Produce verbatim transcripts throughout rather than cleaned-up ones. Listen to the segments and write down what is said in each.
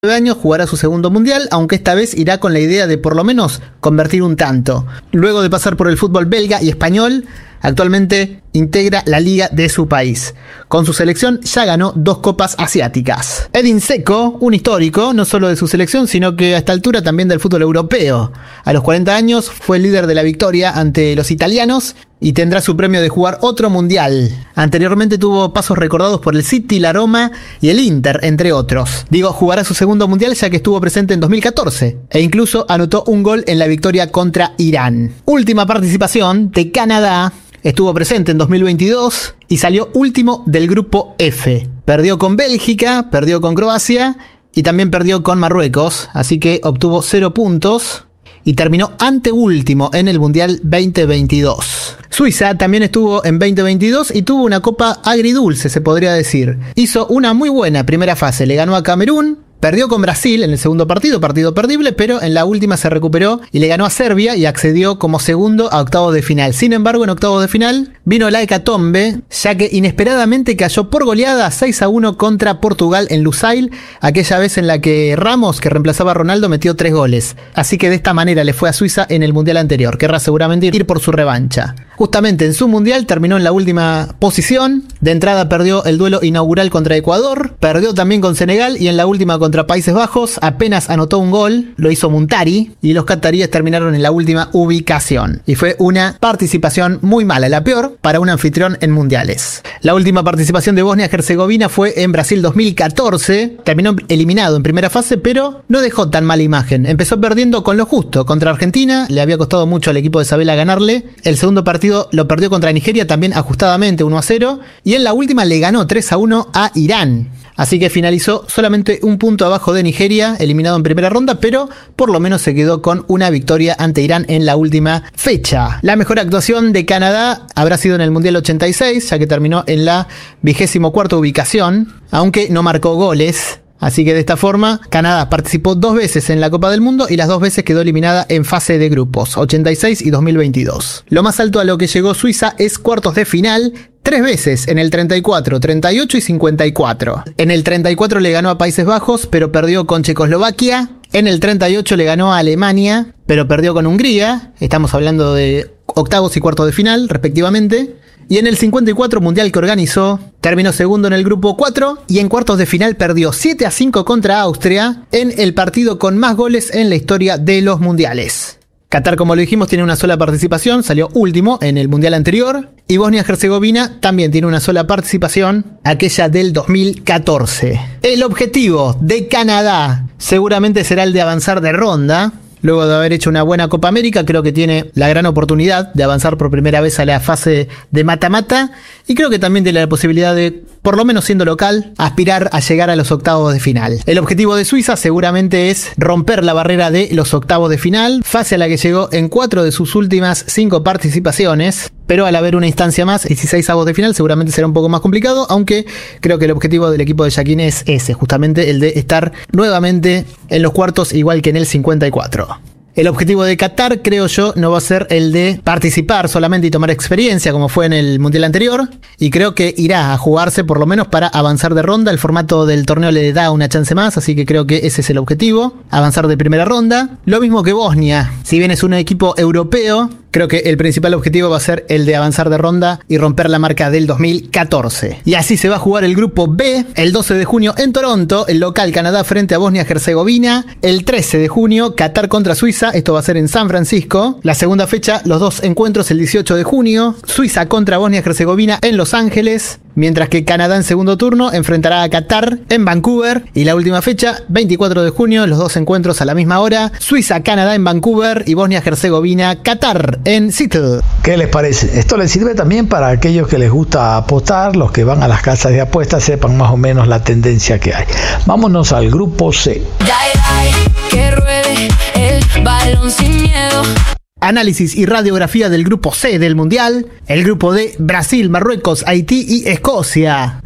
años jugará su segundo mundial, aunque esta vez irá con la idea de por lo menos convertir un tanto. Luego de pasar por el fútbol belga y español, actualmente integra la liga de su país. Con su selección ya ganó dos copas asiáticas. Edin Dzeko, un histórico, no solo de su selección, sino que a esta altura también del fútbol europeo. A los cuarenta años fue el líder de la victoria ante los italianos y tendrá su premio de jugar otro mundial. Anteriormente tuvo pasos recordados por el City, la Roma y el Inter, entre otros. Digo, jugará su segundo mundial ya que estuvo presente en dos mil catorce e incluso anotó un gol en la victoria contra Irán. Última participación de Canadá. Estuvo presente en dos mil veintidós y salió último del grupo F. Perdió con Bélgica, perdió con Croacia y también perdió con Marruecos, así que obtuvo cero puntos y terminó anteúltimo en el Mundial veinte veintidós. Suiza también estuvo en veinte veintidós y tuvo una copa agridulce, se podría decir. Hizo una muy buena primera fase, le ganó a Camerún, perdió con Brasil en el segundo partido, partido perdible, pero en la última se recuperó y le ganó a Serbia y accedió como segundo a octavos de final. Sin embargo, en octavos de final vino la hecatombe, ya que inesperadamente cayó por goleada seis a uno contra Portugal en Lusail, aquella vez en la que Ramos, que reemplazaba a Ronaldo, metió tres goles. Así que de esta manera le fue a Suiza en el Mundial anterior. Querrá seguramente ir por su revancha. Justamente en su Mundial terminó en la última posición. De entrada perdió el duelo inaugural contra Ecuador, perdió también con Senegal y en la última contra Contra Países Bajos apenas anotó un gol, lo hizo Muntari y los cataríes terminaron en la última ubicación. Y fue una participación muy mala, la peor para un anfitrión en mundiales. La última participación de Bosnia-Herzegovina fue en Brasil dos mil catorce, terminó eliminado en primera fase, pero no dejó tan mala imagen. Empezó perdiendo con lo justo contra Argentina, le había costado mucho al equipo de Sabela ganarle. El segundo partido lo perdió contra Nigeria también ajustadamente uno a cero y en la última le ganó tres a uno a Irán. Así que finalizó solamente un punto abajo de Nigeria, eliminado en primera ronda, pero por lo menos se quedó con una victoria ante Irán en la última fecha. La mejor actuación de Canadá habrá sido en el Mundial ochenta y seis, ya que terminó en la vigésimo cuarta ubicación, aunque no marcó goles. Así que de esta forma, Canadá participó dos veces en la Copa del Mundo y las dos veces quedó eliminada en fase de grupos, ochenta y seis y dos mil veintidós. Lo más alto a lo que llegó Suiza es cuartos de final, tres veces en el treinta y cuatro, treinta y ocho y cincuenta y cuatro. En el treinta y cuatro le ganó a Países Bajos, pero perdió con Checoslovaquia. En el treinta y ocho le ganó a Alemania, pero perdió con Hungría. Estamos hablando de octavos y cuartos de final, respectivamente. Y en el cincuenta y cuatro mundial que organizó, terminó segundo en el grupo cuatro y en cuartos de final perdió siete a cinco contra Austria en el partido con más goles en la historia de los mundiales. Qatar, como lo dijimos, tiene una sola participación, salió último en el mundial anterior. Y Bosnia-Herzegovina también tiene una sola participación, aquella del dos mil catorce. El objetivo de Canadá seguramente será el de avanzar de ronda. Luego de haber hecho una buena Copa América, creo que tiene la gran oportunidad de avanzar por primera vez a la fase de mata-mata. Y creo que también tiene la posibilidad de, por lo menos siendo local, aspirar a llegar a los octavos de final. El objetivo de Suiza seguramente es romper la barrera de los octavos de final, fase a la que llegó en cuatro de sus últimas cinco participaciones. Pero al haber una instancia más, dieciséis avos de final, seguramente será un poco más complicado, aunque creo que el objetivo del equipo de Jacquín es ese, justamente el de estar nuevamente en los cuartos igual que en el cincuenta y cuatro. El objetivo de Qatar, creo yo, no va a ser el de participar solamente y tomar experiencia como fue en el mundial anterior, y creo que irá a jugarse por lo menos para avanzar de ronda. El formato del torneo le da una chance más, así que creo que ese es el objetivo, avanzar de primera ronda. Lo mismo que Bosnia, si bien es un equipo europeo, creo que el principal objetivo va a ser el de avanzar de ronda y romper la marca del dos mil catorce. Y así se va a jugar el grupo B, el doce de junio en Toronto, el local Canadá frente a Bosnia-Herzegovina, el trece de junio Qatar contra Suiza, esto va a ser en San Francisco. La segunda fecha, los dos encuentros el dieciocho de junio, Suiza contra Bosnia-Herzegovina en Los Ángeles, mientras que Canadá en segundo turno enfrentará a Qatar en Vancouver. Y la última fecha, veinticuatro de junio, los dos encuentros a la misma hora, Suiza-Canadá en Vancouver y Bosnia-Herzegovina-Qatar en Seattle. ¿Qué les parece? Esto les sirve también para aquellos que les gusta apostar, los que van a las casas de apuestas sepan más o menos la tendencia que hay. Vámonos al grupo C. Dale, dale, que ruede el balón sin miedo. Análisis y radiografía del grupo C del Mundial. El grupo D, Brasil, Marruecos, Haití y Escocia.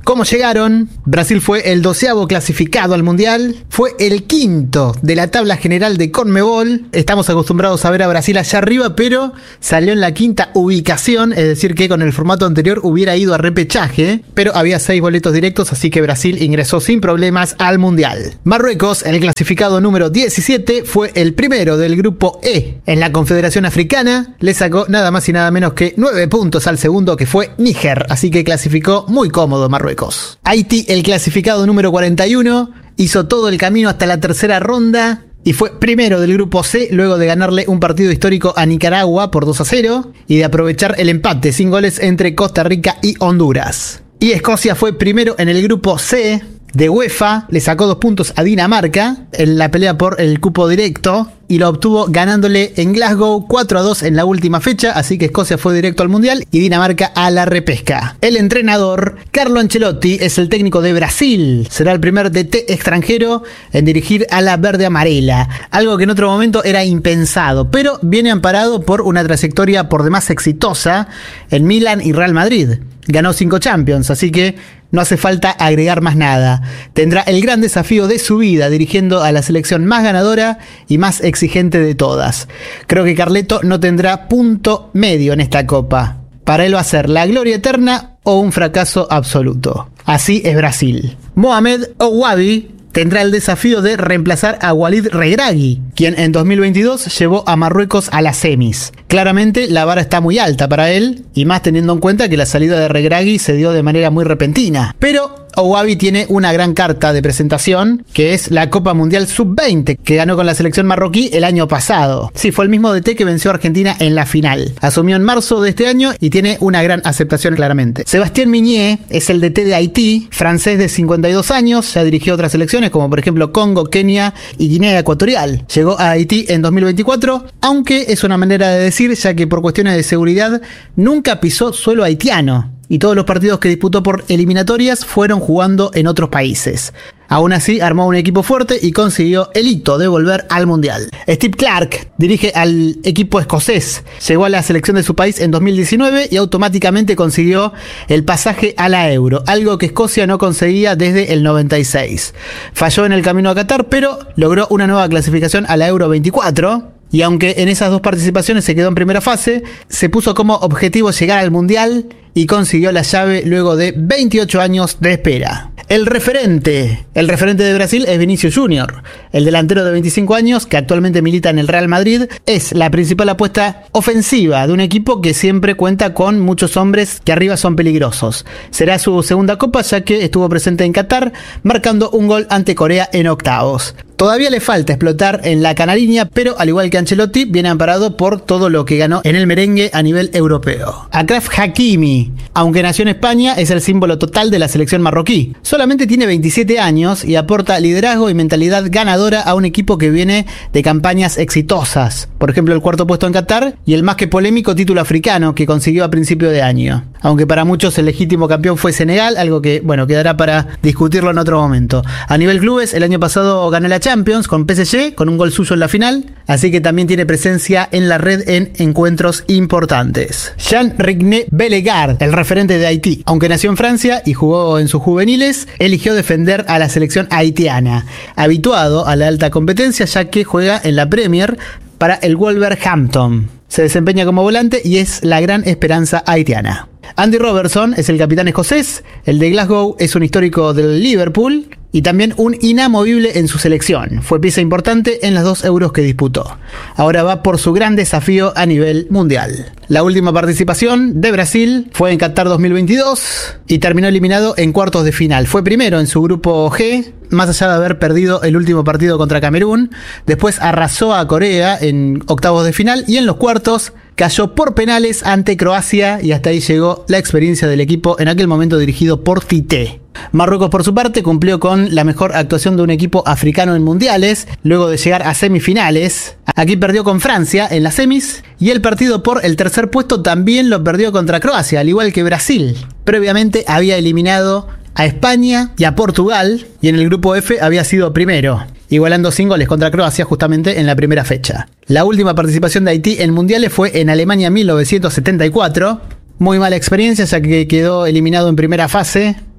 ¿Cómo llegaron? Brasil fue el doceavo clasificado al Mundial, fue el quinto de la tabla general de Conmebol. Estamos acostumbrados a ver a Brasil allá arriba, pero salió en la quinta ubicación, es decir que con el formato anterior hubiera ido a repechaje, pero había seis boletos directos, así que Brasil ingresó sin problemas al Mundial. Marruecos, el clasificado número diecisiete, fue el primero del grupo E. En la Confederación Africana le sacó nada más y nada menos que nueve puntos al segundo, que fue Níger, así que clasificó muy cómodo Marruecos. Haití, el clasificado número cuarenta y uno, hizo todo el camino hasta la tercera ronda y fue primero del grupo C luego de ganarle un partido histórico a Nicaragua por dos a cero y de aprovechar el empate sin goles entre Costa Rica y Honduras. Y Escocia fue primero en el grupo C de UEFA, le sacó dos puntos a Dinamarca en la pelea por el cupo directo y lo obtuvo ganándole en Glasgow cuatro a dos en la última fecha, así que Escocia fue directo al Mundial y Dinamarca a la repesca. El entrenador, Carlo Ancelotti, es el técnico de Brasil, será el primer D T extranjero en dirigir a la verde amarela, algo que en otro momento era impensado, pero viene amparado por una trayectoria por demás exitosa en Milan y Real Madrid. Ganó cinco Champions, así que no hace falta agregar más nada. Tendrá el gran desafío de su vida dirigiendo a la selección más ganadora y más exigente de todas. Creo que Carleto no tendrá punto medio en esta copa. Para él va a ser la gloria eterna o un fracaso absoluto. Así es Brasil. Mohamed Ouabi tendrá el desafío de reemplazar a Walid Regragui, quien en dos mil veintidós llevó a Marruecos a las semis. Claramente la vara está muy alta para él, y más teniendo en cuenta que la salida de Regragui se dio de manera muy repentina. Pero Ouabi tiene una gran carta de presentación, que es la Copa Mundial sub veinte, que ganó con la selección marroquí el año pasado. Sí, fue el mismo D T que venció a Argentina en la final. Asumió en marzo de este año y tiene una gran aceptación claramente. Sebastián Migné es el D T de Haití, francés de cincuenta y dos años, ya dirigió otras selecciones como por ejemplo Congo, Kenia y Guinea Ecuatorial. Llegó a Haití en dos mil veinticuatro, aunque es una manera de decir, ya que por cuestiones de seguridad nunca pisó suelo haitiano, y todos los partidos que disputó por eliminatorias fueron jugando en otros países. Aún así, armó un equipo fuerte y consiguió el hito de volver al Mundial. Steve Clarke dirige al equipo escocés. Llegó a la selección de su país en dos mil diecinueve y automáticamente consiguió el pasaje a la Euro, algo que Escocia no conseguía desde el noventa y seis. Falló en el camino a Qatar, pero logró una nueva clasificación a la Euro veinticuatro. Y aunque en esas dos participaciones se quedó en primera fase, se puso como objetivo llegar al Mundial y consiguió la llave luego de veintiocho años de espera. El referente, el referente de Brasil es Vinicius Junior, el delantero de veinticinco años que actualmente milita en el Real Madrid. Es la principal apuesta ofensiva de un equipo que siempre cuenta con muchos hombres que arriba son peligrosos. Será su segunda copa, ya que estuvo presente en Qatar, marcando un gol ante Corea en octavos. Todavía le falta explotar en la canariña, pero al igual que Ancelotti, viene amparado por todo lo que ganó en el merengue a nivel europeo. Achraf Hakimi, aunque nació en España, es el símbolo total de la selección marroquí. Solamente tiene veintisiete años y aporta liderazgo y mentalidad ganadora a un equipo que viene de campañas exitosas. Por ejemplo, el cuarto puesto en Qatar y el más que polémico título africano que consiguió a principio de año. Aunque para muchos el legítimo campeón fue Senegal, algo que, bueno, quedará para discutirlo en otro momento. A nivel clubes, el año pasado ganó la Champions con P S G, con un gol suyo en la final, así que también tiene presencia en la red en encuentros importantes. Jean-René Bellegarde, el referente de Haití, aunque nació en Francia y jugó en sus juveniles, eligió defender a la selección haitiana, habituado a la alta competencia ya que juega en la Premier para el Wolverhampton. Se desempeña como volante y es la gran esperanza haitiana. Andy Robertson es el capitán escocés, el de Glasgow es un histórico del Liverpool y también un inamovible en su selección. Fue pieza importante en las dos euros que disputó. Ahora va por su gran desafío a nivel mundial. La última participación de Brasil fue en Qatar dos mil veintidós y terminó eliminado en cuartos de final. Fue primero en su grupo G, más allá de haber perdido el último partido contra Camerún. Después arrasó a Corea en octavos de final y en los cuartos cayó por penales ante Croacia y hasta ahí llegó la experiencia del equipo en aquel momento dirigido por Tite. Marruecos por su parte cumplió con la mejor actuación de un equipo africano en mundiales luego de llegar a semifinales. Aquí perdió con Francia en las semis y el partido por el tercer puesto también lo perdió contra Croacia, al igual que Brasil. Previamente había eliminado a España y a Portugal y en el grupo F había sido primero, igualando sin goles contra Croacia justamente en la primera fecha. La última participación de Haití en mundiales fue en Alemania mil novecientos setenta y cuatro. Muy mala experiencia ya que quedó eliminado en primera fase,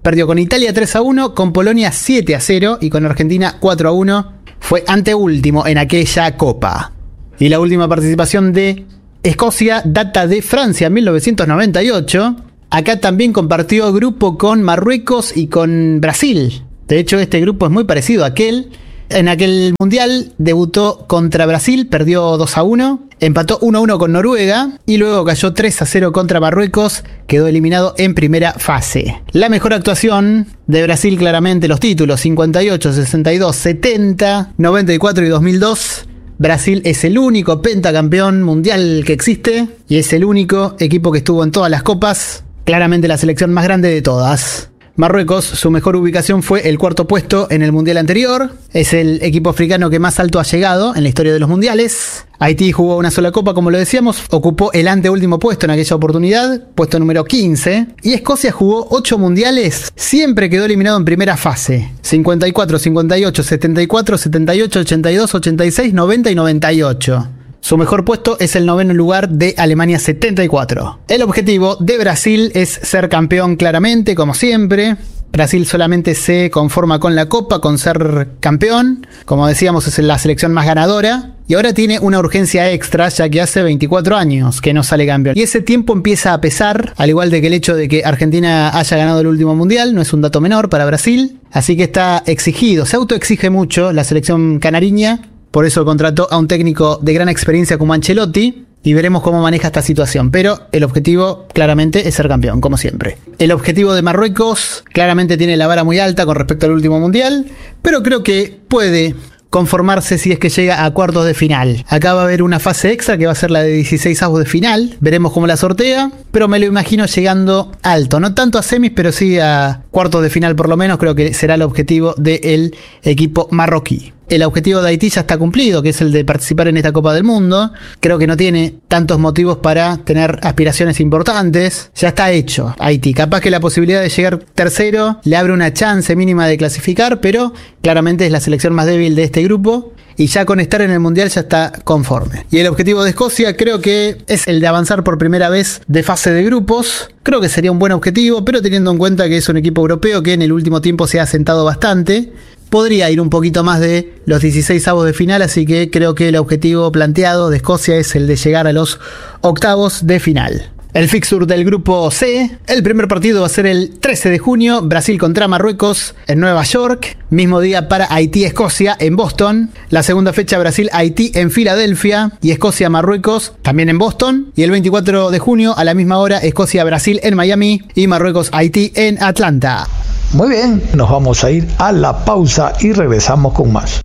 perdió con Italia tres a uno, con Polonia siete a cero y con Argentina cuatro a uno. Fue anteúltimo en aquella Copa. Y la última participación de Escocia data de Francia, mil novecientos noventa y ocho. Acá también compartió grupo con Marruecos y con Brasil. De hecho, este grupo es muy parecido a aquel. En aquel mundial debutó contra Brasil, perdió dos a uno, empató uno a uno con Noruega y luego cayó tres a cero contra Marruecos, quedó eliminado en primera fase. La mejor actuación de Brasil, claramente los títulos cincuenta y ocho, sesenta y dos, setenta, noventa y cuatro y dos mil dos. Brasil es el único pentacampeón mundial que existe y es el único equipo que estuvo en todas las copas, claramente la selección más grande de todas. Marruecos, su mejor ubicación fue el cuarto puesto en el mundial anterior. Es el equipo africano que más alto ha llegado en la historia de los mundiales. Haití jugó una sola copa, como lo decíamos, ocupó el anteúltimo puesto en aquella oportunidad, puesto número quince. Y Escocia jugó ocho mundiales, siempre quedó eliminado en primera fase. cincuenta y cuatro, cincuenta y ocho, setenta y cuatro, setenta y ocho, ochenta y dos, ochenta y seis, noventa y noventa y ocho. Su mejor puesto es el noveno lugar de Alemania setenta y cuatro. El objetivo de Brasil es ser campeón claramente, como siempre. Brasil solamente se conforma con la Copa, con ser campeón. Como decíamos, es la selección más ganadora. Y ahora tiene una urgencia extra, ya que hace veinticuatro años que no sale campeón. Y ese tiempo empieza a pesar, al igual de que el hecho de que Argentina haya ganado el último mundial, no es un dato menor para Brasil. Así que está exigido, se autoexige mucho la selección canariña. Por eso contrató a un técnico de gran experiencia como Ancelotti y veremos cómo maneja esta situación. Pero el objetivo claramente es ser campeón, como siempre. El objetivo de Marruecos claramente tiene la vara muy alta con respecto al último mundial, pero creo que puede conformarse si es que llega a cuartos de final. Acá va a haber una fase extra que va a ser la de dieciseisavos de final. Veremos cómo la sortea, pero me lo imagino llegando alto. No tanto a semis, pero sí a cuartos de final por lo menos. Creo que será el objetivo del equipo marroquí. El objetivo de Haití ya está cumplido, que es el de participar en esta Copa del Mundo. Creo que no tiene tantos motivos para tener aspiraciones importantes. Ya está hecho Haití. Capaz que la posibilidad de llegar tercero le abre una chance mínima de clasificar, pero claramente es la selección más débil de este grupo. Y ya con estar en el Mundial ya está conforme. Y el objetivo de Escocia creo que es el de avanzar por primera vez de fase de grupos. Creo que sería un buen objetivo, pero teniendo en cuenta que es un equipo europeo que en el último tiempo se ha asentado bastante, podría ir un poquito más de los dieciseisavos de final, así que creo que el objetivo planteado de Escocia es el de llegar a los octavos de final. El fixture del grupo C, el primer partido va a ser el trece de junio, Brasil contra Marruecos en Nueva York, mismo día para Haití-Escocia en Boston, la segunda fecha Brasil-Haití en Filadelfia y Escocia-Marruecos también en Boston, y el veinticuatro de junio a la misma hora Escocia-Brasil en Miami y Marruecos-Haití en Atlanta. Muy bien, nos vamos a ir a la pausa y regresamos con más.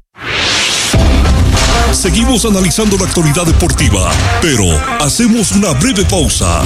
Seguimos analizando la actualidad deportiva, pero hacemos una breve pausa.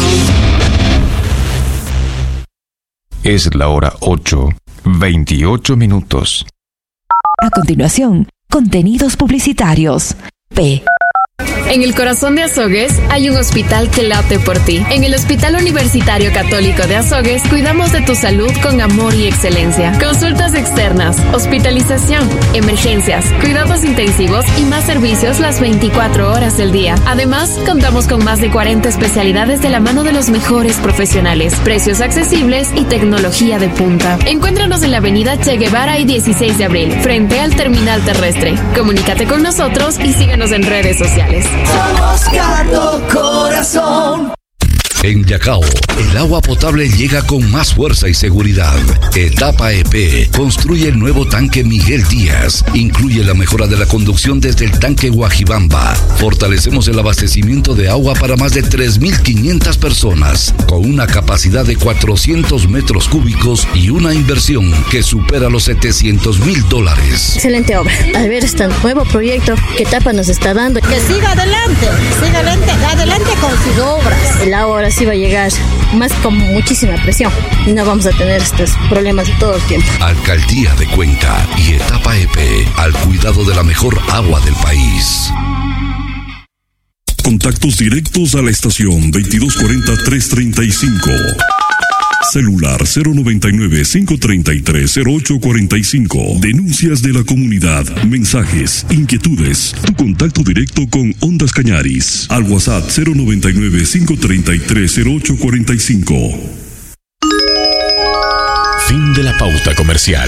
Es la hora ocho, veintiocho minutos. A continuación, contenidos publicitarios. P. En el corazón de Azogues hay un hospital que late por ti. En el Hospital Universitario Católico de Azogues cuidamos de tu salud con amor y excelencia. Consultas externas, hospitalización, emergencias, cuidados intensivos y más servicios las veinticuatro horas del día. Además, contamos con más de cuarenta especialidades de la mano de los mejores profesionales, precios accesibles y tecnología de punta. Encuéntranos en la avenida Che Guevara y dieciséis de abril, frente al terminal terrestre. Comunícate con nosotros y síguenos en redes sociales. Somos Cardo Corazón. En Yacao, el agua potable llega con más fuerza y seguridad. Etapa E P construye el nuevo tanque Miguel Díaz. Incluye la mejora de la conducción desde el tanque Guajibamba. Fortalecemos el abastecimiento de agua para más de tres mil quinientas personas, con una capacidad de cuatrocientos metros cúbicos y una inversión que supera los setecientos mil dólares. Excelente obra. Al ver este nuevo proyecto que Etapa nos está dando, que siga adelante, siga adelante, adelante con sus obras. El agua ahora sí va a llegar más con muchísima presión y no vamos a tener estos problemas todo el tiempo. Alcaldía de Cuenca y Etapa E P, al cuidado de la mejor agua del país. Contactos directos a la estación veintidós cuarenta, trescientos treinta y cinco. Celular cero noventa y nueve, cinco treinta y tres, cero ocho cuarenta y cinco. Denuncias de la comunidad, mensajes, inquietudes. Tu contacto directo con Ondas Cañaris. Al WhatsApp cero noventa y nueve, cinco treinta y tres, cero ocho cuarenta y cinco. Fin de la pauta comercial.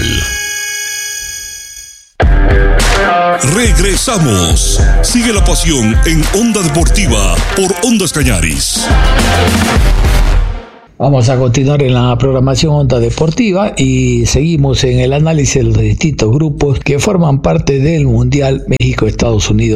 Regresamos. Sigue la pasión en Onda Deportiva por Ondas Cañaris. Vamos a continuar en la programación Onda Deportiva y seguimos en el análisis de los distintos grupos que forman parte del Mundial México-Estados Unidos.